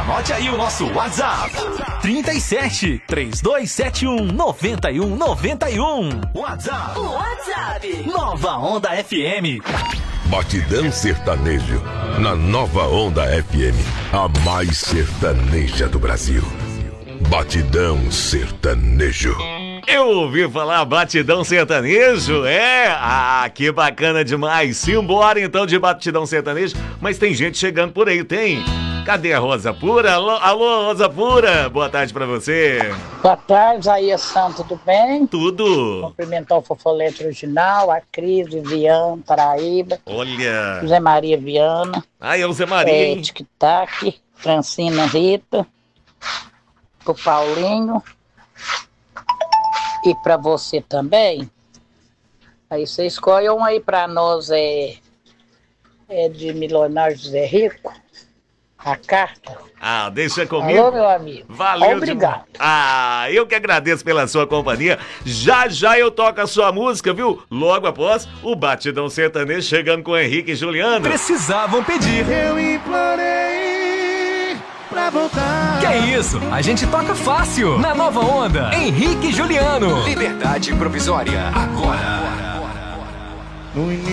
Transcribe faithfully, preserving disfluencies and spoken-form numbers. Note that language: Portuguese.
Anote aí o nosso WhatsApp. trinta e sete, trinta e dois setenta e um, noventa e um noventa e um. WhatsApp. WhatsApp. Nova Onda F M. Batidão Sertanejo, na Nova Onda F M, a mais sertaneja do Brasil. Batidão Sertanejo. Eu ouvi falar Batidão Sertanejo, é? Ah, que bacana demais. Simbora então de Batidão Sertanejo, mas tem gente chegando por aí, tem? Cadê a Rosa Pura? Alô, alô, Rosa Pura, boa tarde pra você. Boa tarde, aí Santo, tudo bem? Tudo. Cumprimentar o Fofolete Original, a Cris, Viviane, Paraíba. Olha. José Maria Viana. Ai, é o Zé Maria, é, hein? Tic-Tac, Francina Rita, pro Paulinho. E pra você também. Aí você escolhe um aí pra nós, é, é de Milionário José Rico. A carta. Ah, deixa comigo. Alô, meu amigo. Valeu. Obrigado. De... Ah, eu que agradeço pela sua companhia. Já já eu toco a sua música, viu? Logo após o Batidão Sertanejo chegando com Henrique e Juliano. Precisavam pedir. Eu implorei pra voltar. Que isso? A gente toca fácil. Na Nova Onda, Henrique e Juliano. Liberdade provisória. Agora. No início